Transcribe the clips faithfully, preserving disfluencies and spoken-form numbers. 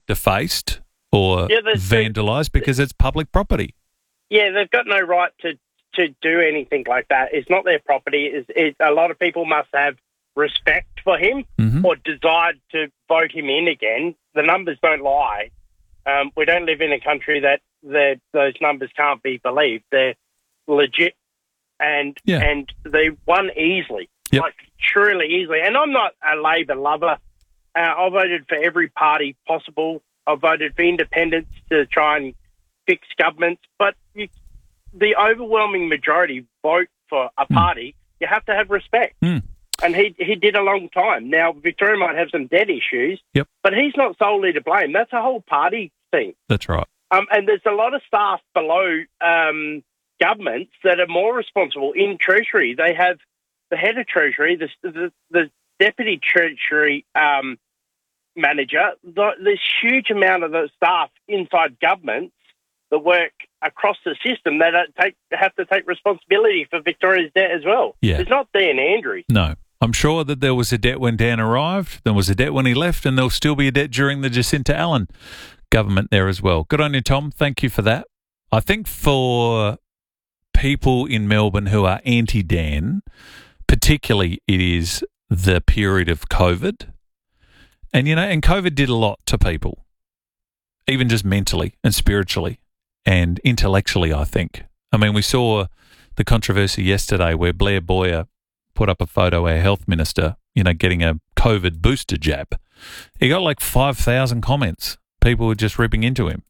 defaced or Yeah, there's- vandalised because it's public property. Yeah, they've got no right to, to do anything like that. It's not their property. It's, it, a lot of people must have respect for him Mhm. or desire to vote him in again. The numbers don't lie. Um, we don't live in a country that, that those numbers can't be believed. They're legit, and Yeah. and they won easily, Yep. like truly easily. And I'm not a Labor lover. Uh, I voted for every party possible. I voted for independents to try and fix governments, but you, the overwhelming majority vote for a party. You have to have respect. Mm. And he he did a long time. Now, Victoria might have some debt issues, Yep. but he's not solely to blame. That's a whole party thing. That's right. Um, and there's a lot of staff below um, governments that are more responsible. In Treasury, they have the head of Treasury, the, the, the deputy Treasury um, manager, the, this huge amount of the staff inside governments that work across the system that are take, have to take responsibility for Victoria's debt as well. Yeah. It's not Dan Andrews. No. I'm sure that there was a debt when Dan arrived, there was a debt when he left, and there'll still be a debt during the Jacinta Allen government there as well. Good on you, Tom. Thank you for that. I think for people in Melbourne who are anti-Dan, particularly it is the period of COVID. And, you know, and COVID did a lot to people, even just mentally and spiritually and intellectually, I think. I mean, we saw the controversy yesterday where Blair Boyer put up a photo, our health minister, you know, getting a COVID booster jab. He got like five thousand comments. People were just ripping into him.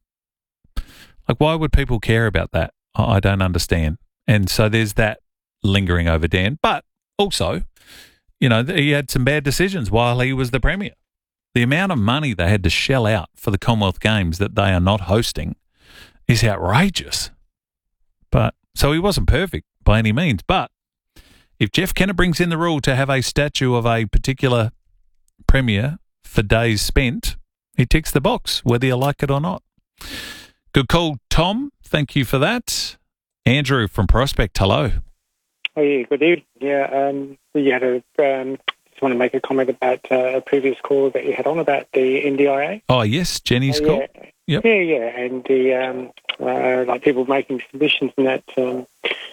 Like, why would people care about that? I I don't understand. And so there's that lingering over Dan. But also, you know, he had some bad decisions while he was the Premier. The amount of money they had to shell out for the Commonwealth Games that they are not hosting is outrageous. But so he wasn't perfect by any means. But if Jeff Kennett brings in the rule to have a statue of a particular Premier for days spent, he ticks the box, whether you like it or not. Good call, Tom. Thank you for that. Andrew from Prospect, hello. Oh, yeah, good evening. Yeah, um, you had a, um, just want to make a comment about uh, a previous call that you had on about the N D I A. Oh, yes, Jenny's uh, call. Yeah, Yep. yeah, yeah, and the um, uh, like people making submissions and that um,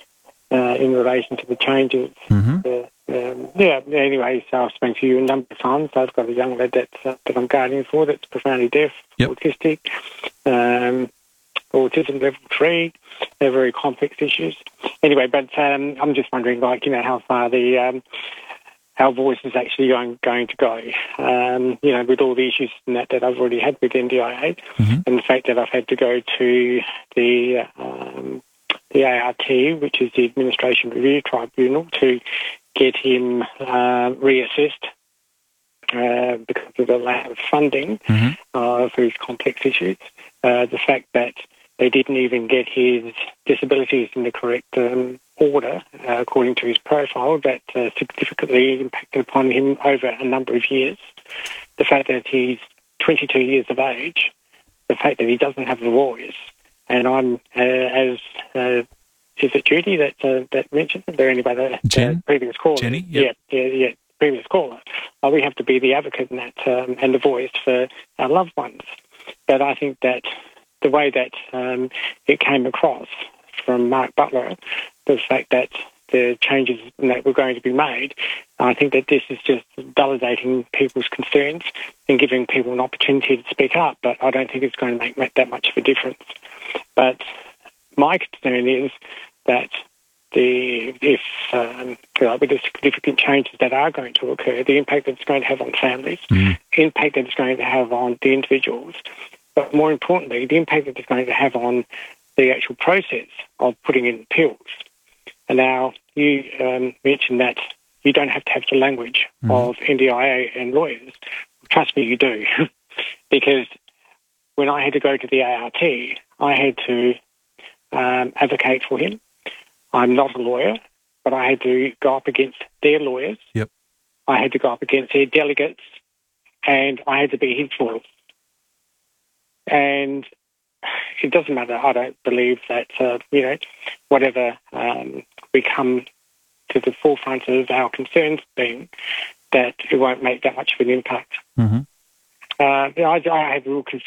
uh, in relation to the changes. Mm-hmm. Uh, um, yeah, anyway, so I've spoken to you a number of times. I've got a young lad that's, uh, that I'm guarding for that's profoundly deaf, Yep. autistic, um, autism level three. They're very complex issues. Anyway, but um, I'm just wondering, like, you know, how far the um, our voice is actually going going to go. Um, you know, with all the issues and that that I've already had with N D I A, Mm-hmm. and the fact that I've had to go to the um, the A R T, which is the Administration Review Tribunal, to get him uh, reassessed uh, because of the lack of funding Mm-hmm. uh, for his complex issues. Uh, the fact that they didn't even get his disabilities in the correct um, order, uh, according to his profile, that uh, significantly impacted upon him over a number of years. The fact that he's twenty-two years of age, the fact that he doesn't have a voice, and I'm, uh, as, uh, is it Judy that uh, that mentioned it? Or anybody, uh, Jen? previous caller? Jenny? Yep. Yeah, yeah, yeah, previous caller. Uh, we have to be the advocate in that um, and the voice for our loved ones. But I think that the way that um, it came across from Mark Butler, the fact that the changes that were going to be made, I think that this is just validating people's concerns and giving people an opportunity to speak up, but I don't think it's going to make, make that much of a difference. But my concern is that the if um, with the significant changes that are going to occur, the impact that it's going to have on families, Mm. impact that it's going to have on the individuals, but more importantly, the impact that it's going to have on the actual process of putting in appeals. And now you um, mentioned that you don't have to have the language Mm. of N D I A and lawyers. Trust me, you do. Because when I had to go to the A R T, I had to um, advocate for him. I'm not a lawyer, but I had to go up against their lawyers. Yep. I had to go up against their delegates, and I had to be his voice. And it doesn't matter. I don't believe that, uh, you know, whatever um, we come to the forefront of our concerns being, that it won't make that much of an impact. Mm-hmm. Uh, I, I have real concern